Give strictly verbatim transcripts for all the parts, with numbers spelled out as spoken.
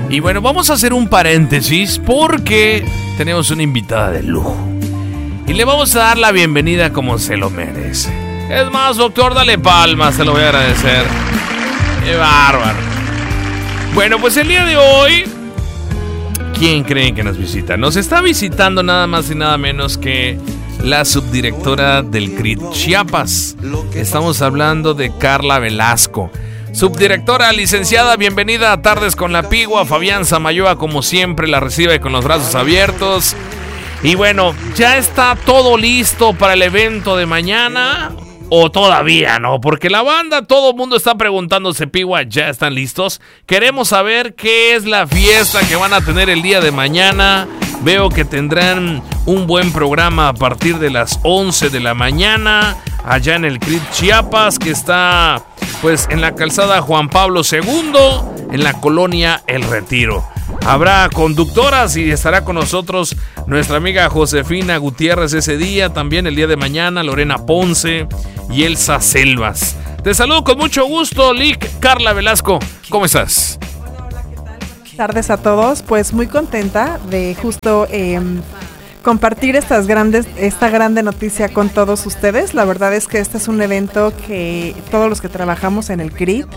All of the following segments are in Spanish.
Y bueno, vamos a hacer un paréntesis porque tenemos una invitada de lujo. Y le vamos a dar la bienvenida como se lo merece. Es más, doctor, dale palmas, se lo voy a agradecer. ¡Qué bárbaro! Bueno, pues el día de hoy, ¿quién creen que nos visita? Nos está visitando nada más y nada menos que la subdirectora del C R I T Chiapas. Estamos hablando de Carla Velasco. Subdirectora, licenciada, bienvenida a Tardes con la Pigua. Fabián Samayoa, como siempre, la recibe con los brazos abiertos. Y bueno, ¿ya está todo listo para el evento de mañana? ¿O todavía no? Porque la banda, todo el mundo está preguntándose, Pigua, ¿ya están listos? Queremos saber qué es la fiesta que van a tener el día de mañana. Veo que tendrán un buen programa a partir de las once de la mañana, allá en el C R I T Chiapas, que está pues en la calzada Juan Pablo segundo, en la colonia El Retiro. Habrá conductoras y estará con nosotros nuestra amiga Josefina Gutiérrez ese día, también el día de mañana, Lorena Ponce y Elsa Selvas. Te saludo con mucho gusto, Lic. Carla Velasco, ¿cómo estás? Buenas tardes a todos, pues muy contenta de justo eh, compartir estas grandes, esta grande noticia con todos ustedes. La verdad es que este es un evento que todos los que trabajamos en el C R I T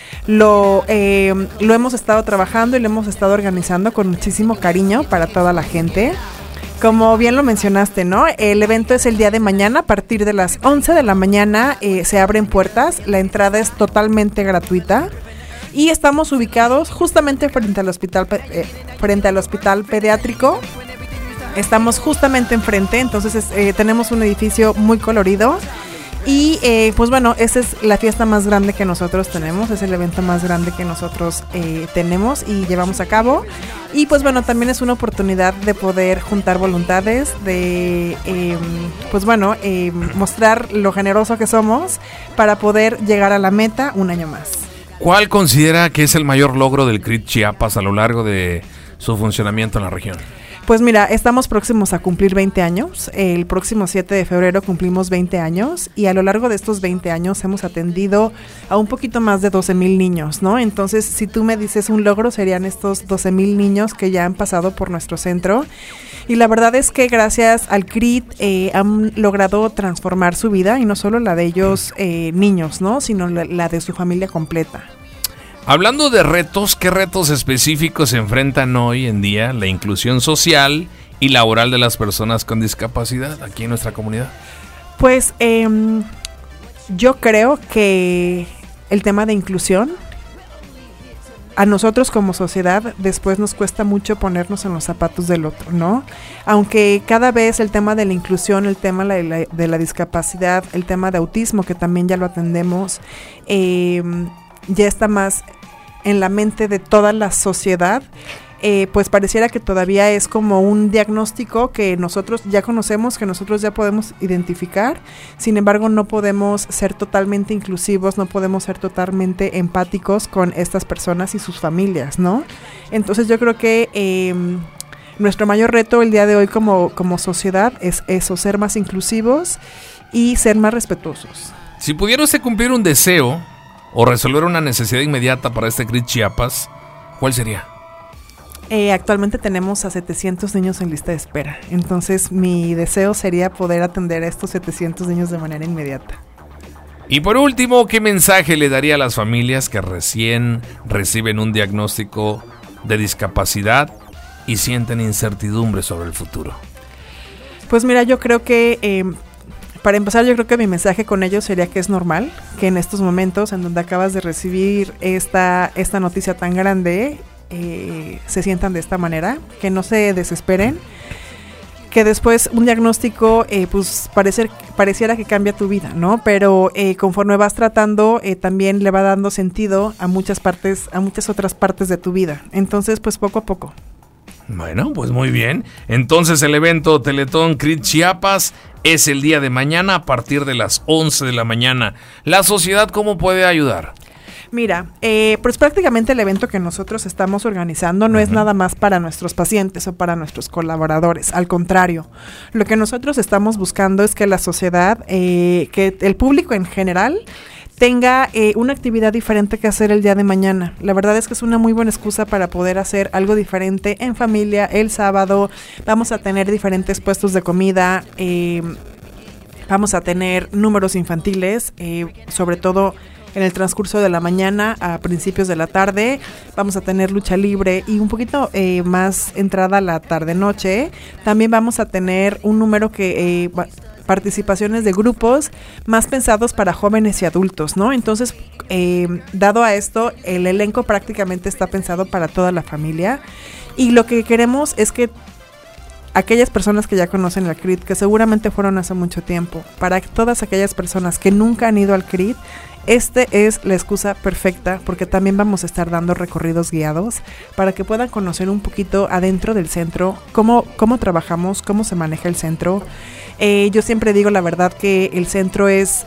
Lo, eh, lo hemos estado trabajando y lo hemos estado organizando con muchísimo cariño para toda la gente. Como bien lo mencionaste, ¿no? El evento es el día de mañana, a partir de las once de la mañana eh, se abren puertas, la entrada es totalmente gratuita y estamos ubicados justamente frente al hospital, eh, frente al hospital pediátrico. Estamos justamente enfrente, entonces es, eh, tenemos un edificio muy colorido. Y eh, pues bueno, esa es la fiesta más grande que nosotros tenemos, es el evento más grande que nosotros eh, tenemos y llevamos a cabo. Y pues bueno, también es una oportunidad de poder juntar voluntades, de eh, pues bueno, eh, mostrar lo generoso que somos para poder llegar a la meta un año más. ¿Cuál considera que es el mayor logro del C R I T Chiapas a lo largo de su funcionamiento en la región? Pues mira, estamos próximos a cumplir veinte años, el próximo siete de febrero cumplimos veinte años y a lo largo de estos veinte años hemos atendido a un poquito más de doce mil niños, ¿no? Entonces, si tú me dices un logro, serían estos doce mil niños que ya han pasado por nuestro centro y la verdad es que gracias al C R I T eh, han logrado transformar su vida y no solo la de ellos eh, niños, ¿no? Sino la, la de su familia completa. Hablando de retos, ¿qué retos específicos se enfrentan hoy en día la inclusión social y laboral de las personas con discapacidad aquí en nuestra comunidad? Pues eh, yo creo que el tema de inclusión, a nosotros como sociedad después nos cuesta mucho ponernos en los zapatos del otro, ¿no? Aunque cada vez el tema de la inclusión, el tema de la, de la discapacidad, el tema de autismo, que también ya lo atendemos, eh, ya está más en la mente de toda la sociedad, eh, pues pareciera que todavía es como un diagnóstico que nosotros ya conocemos, que nosotros ya podemos identificar, sin embargo no podemos ser totalmente inclusivos, no podemos ser totalmente empáticos con estas personas y sus familias, ¿no? Entonces yo creo que eh, nuestro mayor reto el día de hoy como, como sociedad es eso, ser más inclusivos y ser más respetuosos. Si pudiera usted cumplir un deseo o resolver una necesidad inmediata para este C R I T Chiapas, ¿cuál sería? Eh, actualmente tenemos a setecientos niños en lista de espera, entonces mi deseo sería poder atender a estos setecientos niños de manera inmediata. Y por último, ¿qué mensaje le daría a las familias que recién reciben un diagnóstico de discapacidad y sienten incertidumbre sobre el futuro? Pues mira, yo creo que... Eh, Para empezar, yo creo que mi mensaje con ellos sería que es normal que en estos momentos en donde acabas de recibir esta, esta noticia tan grande, eh, se sientan de esta manera, que no se desesperen, que después un diagnóstico eh, pues parecer, pareciera que cambia tu vida, ¿no? Pero eh, conforme vas tratando, eh, también le va dando sentido a muchas partes, a muchas otras partes de tu vida. Entonces, pues poco a poco. Bueno, pues muy bien. Entonces el evento Teletón C R I T Chiapas es el día de mañana a partir de las once de la mañana. ¿La sociedad cómo puede ayudar? Mira, eh, pues prácticamente el evento que nosotros estamos organizando no uh-huh. es nada más para nuestros pacientes o para nuestros colaboradores, al contrario, lo que nosotros estamos buscando es que la sociedad, eh, que el público en general tenga eh, una actividad diferente que hacer el día de mañana. La verdad es que es una muy buena excusa para poder hacer algo diferente en familia. El sábado vamos a tener diferentes puestos de comida, eh, vamos a tener números infantiles, eh, sobre todo en el transcurso de la mañana a principios de la tarde. Vamos a tener lucha libre y un poquito eh, más entrada la tarde-noche. También vamos a tener un número que... Eh, participaciones de grupos más pensados para jóvenes y adultos, ¿no? Entonces, eh, dado a esto, el elenco prácticamente está pensado para toda la familia y lo que queremos es que aquellas personas que ya conocen el C R I T, que seguramente fueron hace mucho tiempo, para todas aquellas personas que nunca han ido al C R I T, este es la excusa perfecta porque también vamos a estar dando recorridos guiados para que puedan conocer un poquito adentro del centro, cómo, cómo trabajamos, cómo se maneja el centro. Eh, yo siempre digo la verdad que el centro es,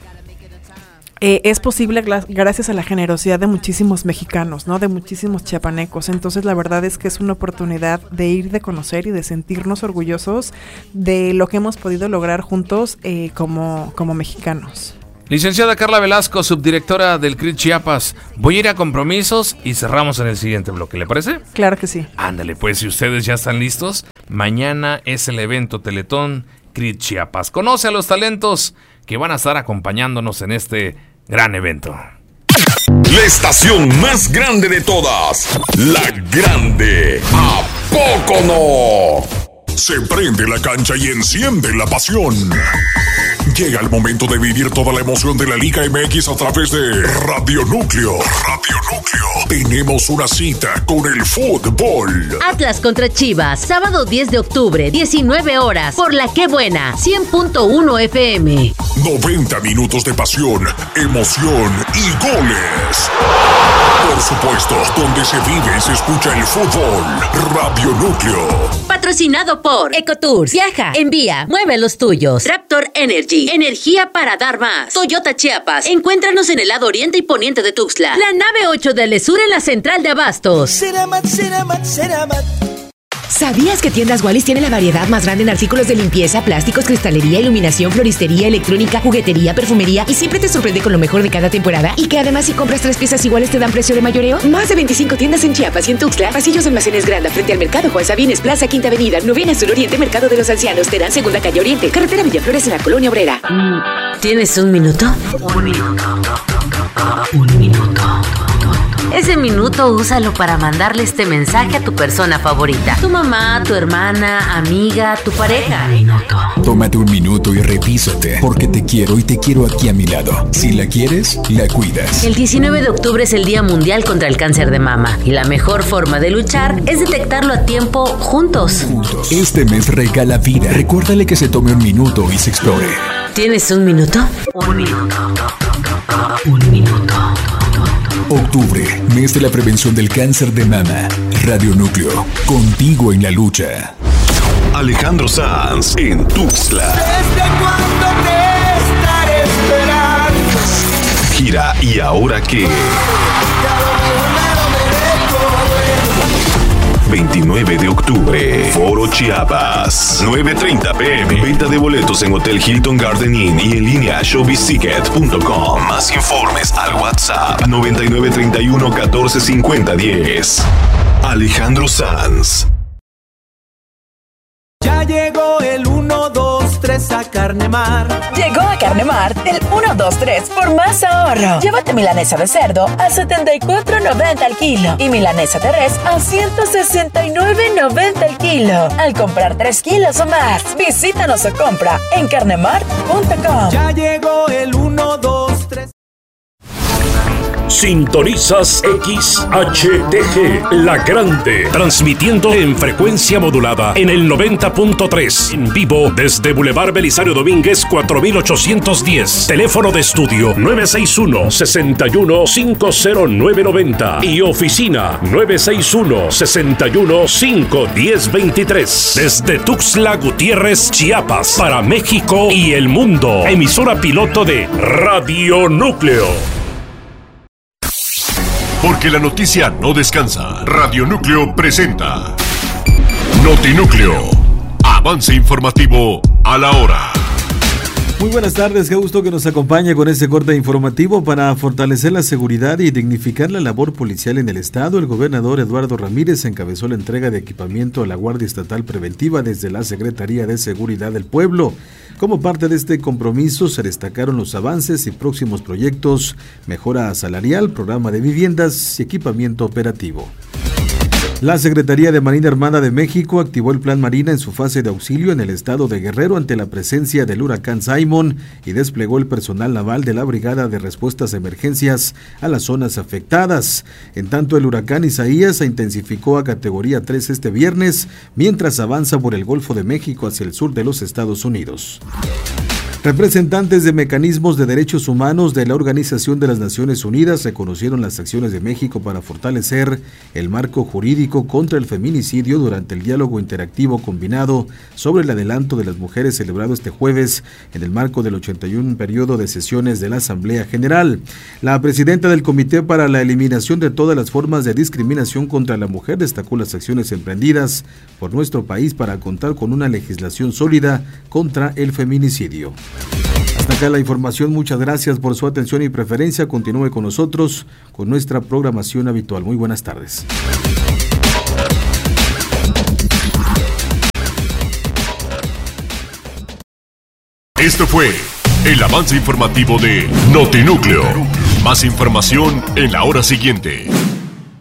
eh, es posible gla- gracias a la generosidad de muchísimos mexicanos, ¿no? De muchísimos chiapanecos. Entonces la verdad es que es una oportunidad de ir, de conocer y de sentirnos orgullosos de lo que hemos podido lograr juntos eh, como, como mexicanos. Licenciada Carla Velasco, subdirectora del C R I T Chiapas, voy a ir a compromisos y cerramos en el siguiente bloque, ¿le parece? Claro que sí. Ándale, pues si ustedes ya están listos, mañana es el evento Teletón C R I T Chiapas. Conoce a los talentos que van a estar acompañándonos en este gran evento. La estación más grande de todas, La Grande. ¿A poco no? Se prende la cancha y enciende la pasión. Llega el momento de vivir toda la emoción de la Liga M X a través de Radio Núcleo. Radio Núcleo. Tenemos una cita con el fútbol. Atlas contra Chivas, sábado diez de octubre, diecinueve horas, por La Qué Buena, cien punto uno F M. noventa minutos de pasión, emoción y goles. Por supuesto, donde se vive y se escucha el fútbol. Radio Núcleo. Patrocinado por Ecotours. Viaja, envía, mueve los tuyos. Raptor Energy, energía para dar más. Toyota Chiapas. Encuéntranos en el lado oriente y poniente de Tuxtla. La nave ocho del Esur en la central de Abastos. Ceramat, Ceramat, Ceramat. ¿Sabías que Tiendas Wallis tiene la variedad más grande en artículos de limpieza, plásticos, cristalería, iluminación, floristería, electrónica, juguetería, perfumería y siempre te sorprende con lo mejor de cada temporada? Y que además si compras tres piezas iguales te dan precio de mayoreo. Más de veinticinco tiendas en Chiapas y en Tuxtla. Pasillos Almacenes Granda frente al Mercado Juan Sabines, Plaza Quinta Avenida, Novena Sur Oriente, Mercado de los Ancianos, Terán Segunda Calle Oriente, Carretera Villaflores en la Colonia Obrera. ¿Tienes un minuto? Un minuto. Un minuto. Ese minuto úsalo para mandarle este mensaje a tu persona favorita. Tu mamá, tu hermana, amiga, tu pareja. Minuto. Tómate un minuto y revísate, porque te quiero y te quiero aquí a mi lado. Si la quieres, la cuidas. El diecinueve de octubre es el Día Mundial contra el Cáncer de Mama y la mejor forma de luchar es detectarlo a tiempo juntos. Juntos. Este mes regala vida. Recuérdale que se tome un minuto y se explore. ¿Tienes un minuto? Un minuto. Un minuto. Octubre, mes de la prevención del cáncer de mama. Radio Núcleo, contigo en la lucha. Alejandro Sanz en Tuxtla. ¿Desde cuándo te estaré esperando? Gira ¿Y ahora qué? veintinueve de octubre, Foro Chiapas, nueve treinta pm. Venta de boletos en Hotel Hilton Garden Inn y en línea showbiz ticket punto com. Más informes al WhatsApp noventa y nueve treinta y uno catorce cincuenta diez. Alejandro Sanz. Ya llegó el uno, dos, tres a Carnemar. Llegó a Carnemar el uno, dos, tres por más ahorro. Llévate milanesa de cerdo a setenta y cuatro noventa al kilo y milanesa de res a ciento sesenta y nueve noventa al kilo. Al comprar tres kilos o más, visítanos o compra en carnemart punto com. Ya llegó el uno, dos, tres. Sintonizas X H T G, La Grande, transmitiendo en frecuencia modulada en el noventa punto tres, en vivo desde Boulevard Belisario Domínguez cuatro mil ochocientos diez, teléfono de estudio nueve seis uno, seis uno, cinco cero nueve nueve cero y oficina nueve seis uno, seis uno, cinco uno cero dos tres. Desde Tuxtla Gutiérrez, Chiapas, para México y el mundo, emisora piloto de Radio Núcleo. Porque la noticia no descansa. Radio Núcleo presenta Notinúcleo. Avance informativo a la hora. Muy buenas tardes, qué gusto que nos acompañe con este corte informativo. Para fortalecer la seguridad y dignificar la labor policial en el estado, el gobernador Eduardo Ramírez encabezó la entrega de equipamiento a la Guardia Estatal Preventiva desde la Secretaría de Seguridad del Pueblo. Como parte de este compromiso se destacaron los avances y próximos proyectos, mejora salarial, programa de viviendas y equipamiento operativo. La Secretaría de Marina Armada de México activó el Plan Marina en su fase de auxilio en el estado de Guerrero ante la presencia del huracán Simon y desplegó el personal naval de la Brigada de Respuestas a Emergencias a las zonas afectadas. En tanto, el huracán Isaías se intensificó a categoría tres este viernes, mientras avanza por el Golfo de México hacia el sur de los Estados Unidos. Representantes de mecanismos de derechos humanos de la Organización de las Naciones Unidas reconocieron las acciones de México para fortalecer el marco jurídico contra el feminicidio durante el diálogo interactivo combinado sobre el adelanto de las mujeres celebrado este jueves en el marco del ochenta y uno periodo de sesiones de la Asamblea General. La presidenta del Comité para la Eliminación de todas las formas de discriminación contra la mujer destacó las acciones emprendidas por nuestro país para contar con una legislación sólida contra el feminicidio. Hasta acá la información, muchas gracias por su atención y preferencia. Continúe con nosotros con nuestra programación habitual. Muy buenas tardes. Este fue el avance informativo de Notinúcleo. Más información en la hora siguiente.